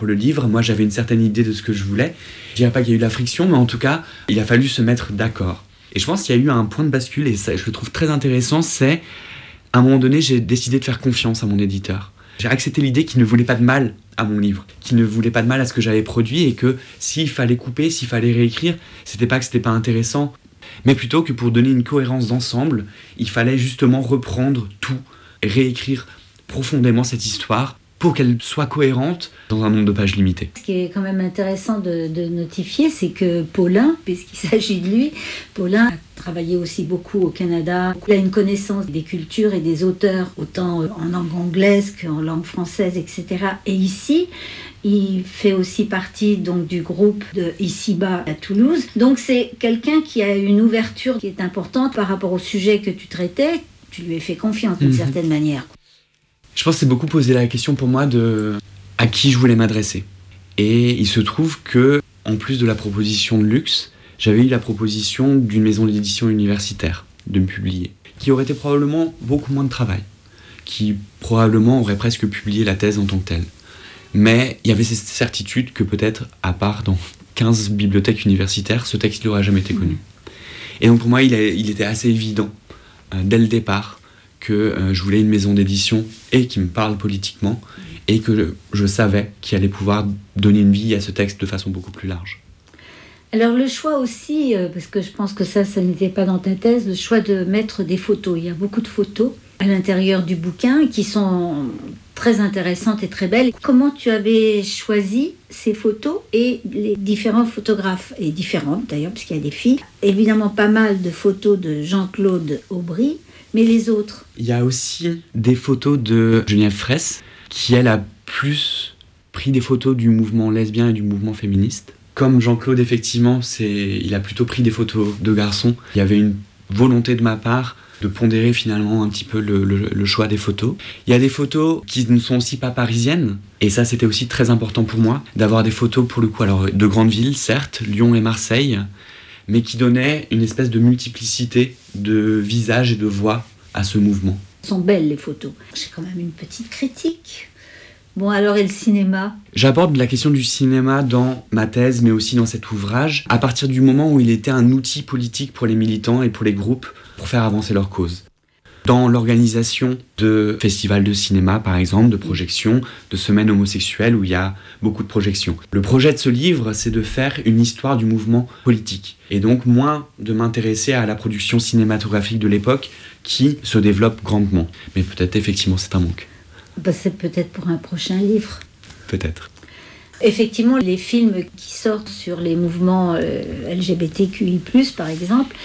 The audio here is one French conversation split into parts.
pour le livre. Moi, j'avais une certaine idée de ce que je voulais. Je dirais pas qu'il y a eu de la friction, mais en tout cas, il a fallu se mettre d'accord. Et je pense qu'il y a eu un point de bascule, et ça, je le trouve très intéressant, c'est, à un moment donné, j'ai décidé de faire confiance à mon éditeur. J'ai accepté l'idée qu'il ne voulait pas de mal à mon livre, qu'il ne voulait pas de mal à ce que j'avais produit, et que s'il fallait couper, s'il fallait réécrire, c'était pas que c'était pas intéressant, mais plutôt que pour donner une cohérence d'ensemble, il fallait justement reprendre tout, et réécrire profondément cette histoire, pour qu'elle soit cohérente dans un nombre de pages limité. Ce qui est quand même intéressant de notifier, c'est que Paulin, puisqu'il s'agit de lui, Paulin a travaillé aussi beaucoup au Canada. Il a une connaissance des cultures et des auteurs, autant en langue anglaise qu'en langue française, etc. Et ici, il fait aussi partie donc, du groupe de Ici-Bas à Toulouse. Donc c'est quelqu'un qui a une ouverture qui est importante par rapport au sujet que tu traitais. Tu lui as fait confiance d'une certaine manière. Je pense que c'est beaucoup posé la question pour moi de à qui je voulais m'adresser. Et il se trouve que, en plus de la proposition de luxe, j'avais eu la proposition d'une maison d'édition universitaire de me publier, qui aurait été probablement beaucoup moins de travail, qui probablement aurait presque publié la thèse en tant que telle. Mais il y avait cette certitude que peut-être, à part dans 15 bibliothèques universitaires, ce texte n'aurait jamais été connu. Et donc pour moi, il était assez évident, dès le départ, que je voulais une maison d'édition et qui me parle politiquement, et que je savais qu'il allait pouvoir donner une vie à ce texte de façon beaucoup plus large. Alors le choix aussi, parce que je pense que ça n'était pas dans ta thèse, le choix de mettre des photos. Il y a beaucoup de photos à l'intérieur du bouquin qui sont très intéressantes et très belles. Comment tu avais choisi ces photos et les différents photographes, et différentes d'ailleurs, puisqu'il y a des filles. Évidemment pas mal de photos de Jean-Claude Aubry, mais les autres? Il y a aussi des photos de Geneviève Fraisse, qui elle a plus pris des photos du mouvement lesbien et du mouvement féministe. Comme Jean-Claude, effectivement, il a plutôt pris des photos de garçons. Il y avait une volonté de ma part de pondérer finalement un petit peu le choix des photos. Il y a des photos qui ne sont aussi pas parisiennes, et ça c'était aussi très important pour moi, d'avoir des photos pour le coup, alors de grandes villes certes, Lyon et Marseille, mais qui donnaient une espèce de multiplicité de visages et de voix à ce mouvement. Elles sont belles les photos. J'ai quand même une petite critique. Bon, alors, et le cinéma ? J'aborde la question du cinéma dans ma thèse, mais aussi dans cet ouvrage, à partir du moment où il était un outil politique pour les militants et pour les groupes pour faire avancer leur cause. Dans l'organisation de festivals de cinéma, par exemple, de projections, de semaines homosexuelles où il y a beaucoup de projections. Le projet de ce livre, c'est de faire une histoire du mouvement politique. Et donc, moins de m'intéresser à la production cinématographique de l'époque qui se développe grandement. Mais peut-être, effectivement, c'est un manque. C'est peut-être pour un prochain livre. Peut-être. Effectivement, les films qui sortent sur les mouvements LGBTQI+, par exemple,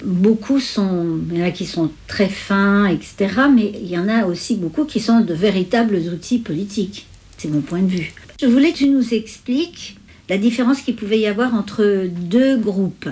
il y en a qui sont très fins, etc., mais il y en a aussi beaucoup qui sont de véritables outils politiques. C'est mon point de vue. Je voulais que tu nous expliques la différence qu'il pouvait y avoir entre deux groupes.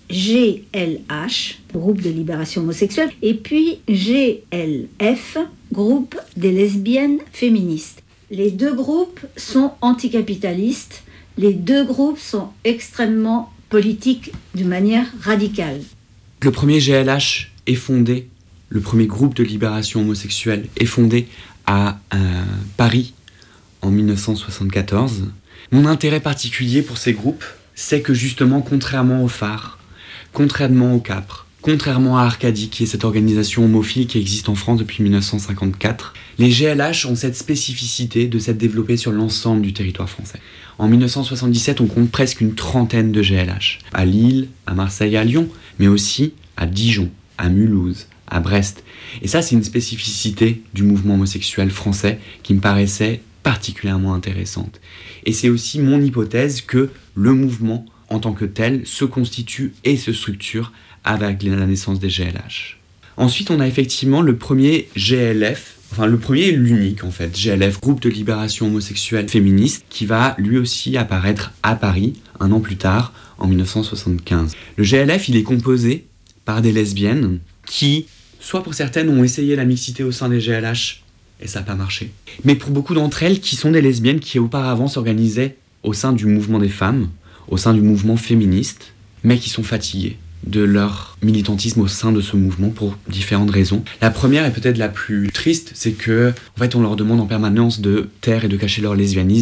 GLH, groupe de libération homosexuelle, et puis GLF, groupe des lesbiennes féministes. Les deux groupes sont anticapitalistes, les deux groupes sont extrêmement politiques d'une manière radicale. Le premier GLH est fondé, le premier groupe de libération homosexuelle est fondé à Paris en 1974. Mon intérêt particulier pour ces groupes, c'est que justement, contrairement au Phare, contrairement au Capre, contrairement à Arcadie, qui est cette organisation homophile qui existe en France depuis 1954, les GLH ont cette spécificité de s'être développés sur l'ensemble du territoire français. En 1977, on compte presque une trentaine de GLH, à Lille, à Marseille, à Lyon, mais aussi à Dijon, à Mulhouse, à Brest. Et ça, c'est une spécificité du mouvement homosexuel français qui me paraissait particulièrement intéressante. Et c'est aussi mon hypothèse que le mouvement, en tant que tel, se constitue et se structure avec la naissance des GLH. Ensuite, on a effectivement le premier GLF, enfin le premier et l'unique en fait, GLF, groupe de libération homosexuelle féministe, qui va lui aussi apparaître à Paris un an plus tard, en 1975. Le GLF, il est composé par des lesbiennes qui, soit pour certaines, ont essayé la mixité au sein des GLH, et ça n'a pas marché, mais pour beaucoup d'entre elles, qui sont des lesbiennes qui auparavant s'organisaient au sein du mouvement des femmes, au sein du mouvement féministe, mais qui sont fatiguées de leur militantisme au sein de ce mouvement pour différentes raisons. La première et peut-être la plus triste, c'est que en fait on leur demande en permanence de taire et de cacher leur lesbianisme,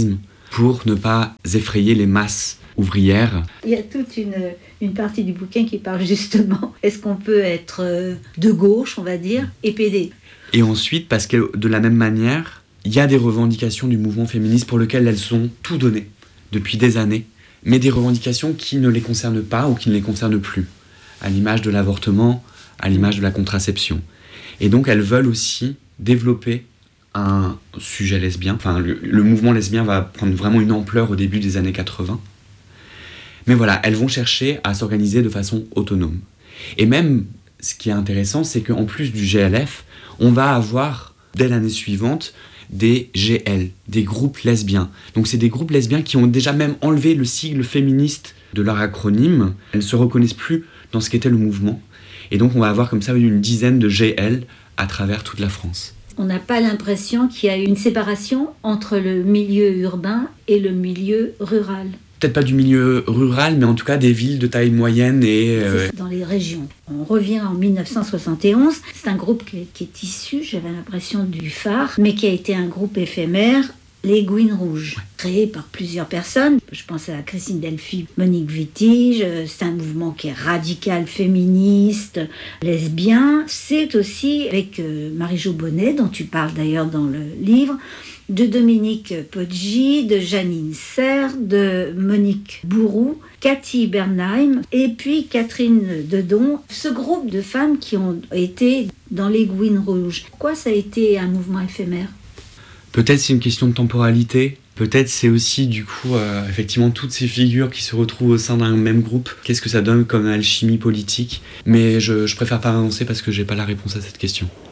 pour ne pas effrayer les masses ouvrières. Il y a toute une partie du bouquin qui parle justement, est-ce qu'on peut être de gauche, on va dire, et PD? Et ensuite, parce que de la même manière, il y a des revendications du mouvement féministe pour lesquelles elles ont tout donné depuis des années, mais des revendications qui ne les concernent pas ou qui ne les concernent plus, à l'image de l'avortement, à l'image de la contraception. Et donc elles veulent aussi développer un sujet lesbien. Enfin, le mouvement lesbien va prendre vraiment une ampleur au début des années 80. Mais voilà, elles vont chercher à s'organiser de façon autonome. Et même, ce qui est intéressant, c'est qu'en plus du GLF, on va avoir, dès l'année suivante, des GL, des groupes lesbiens. Donc c'est des groupes lesbiens qui ont déjà même enlevé le sigle féministe de leur acronyme. Elles ne se reconnaissent plus dans ce qu'était le mouvement. Et donc on va avoir comme ça une dizaine de GL à travers toute la France. On n'a pas l'impression qu'il y a une séparation entre le milieu urbain et le milieu rural. Peut-être pas du milieu rural, mais en tout cas des villes de taille moyenne et... C'est dans les régions. On revient en 1971. C'est un groupe qui est issu, j'avais l'impression, du phare, mais qui a été un groupe éphémère, les Gouines Rouges, créé par plusieurs personnes. Je pense à Christine Delphi, Monique Wittig. C'est un mouvement qui est radical, féministe, lesbien. C'est aussi avec Marie-Jo Bonnet, dont tu parles d'ailleurs dans le livre, de Dominique Poggi, de Janine Serre, de Monique Bourroux, Cathy Bernheim et puis Catherine Dedon. Ce groupe de femmes qui ont été dans les Gouines Rouges. Pourquoi ça a été un mouvement éphémère ? Peut-être c'est une question de temporalité. Peut-être c'est aussi du coup effectivement toutes ces figures qui se retrouvent au sein d'un même groupe. Qu'est-ce que ça donne comme alchimie politique ? Mais je préfère pas avancer parce que j'ai pas la réponse à cette question.